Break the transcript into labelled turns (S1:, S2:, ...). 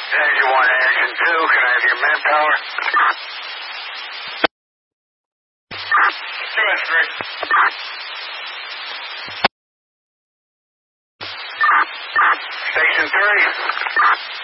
S1: Engine 1 and Engine 2, can I have your manpower? US 3. Station 3.